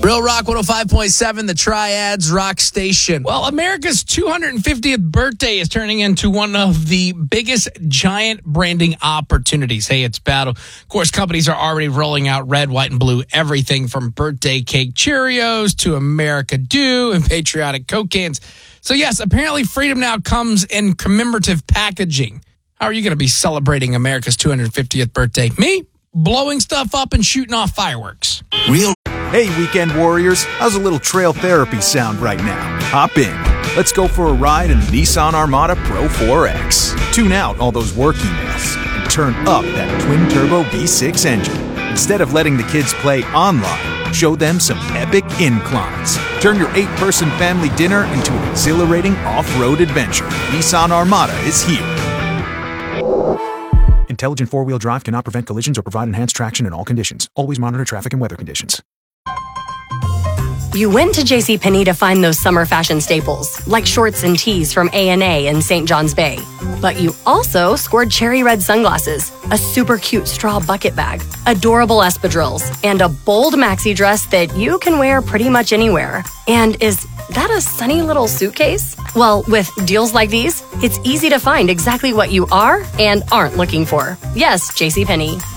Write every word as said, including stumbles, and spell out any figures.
Real Rock one oh five point seven, the Triads Rock Station. Well, America's two hundred fiftieth birthday is turning into one of the biggest giant branding opportunities. Hey, it's battle. Of course, companies are already rolling out red, white, and blue everything from birthday cake Cheerios to America Do and patriotic Coke cans. So yes, apparently freedom now comes in commemorative packaging. How are you going to be celebrating America's two hundred fiftieth birthday? Me? Blowing stuff up and shooting off fireworks. Real. Hey, weekend warriors, how's a little trail therapy sound right now? Hop in. Let's go for a ride in the Nissan Armada Pro four X. Tune out all those work emails and turn up that twin-turbo V six engine. Instead of letting the kids play online, show them some epic inclines. Turn your eight-person family dinner into an exhilarating off-road adventure. Nissan Armada is here. Intelligent four-wheel drive cannot prevent collisions or provide enhanced traction in all conditions. Always monitor traffic and weather conditions. You went to JCPenney to find those summer fashion staples, like shorts and tees from A and A in Saint John's Bay. But you also scored cherry red sunglasses, a super cute straw bucket bag, adorable espadrilles, and a bold maxi dress that you can wear pretty much anywhere. And is that a sunny little suitcase? Well, with deals like these, it's easy to find exactly what you are and aren't looking for. Yes, JCPenney.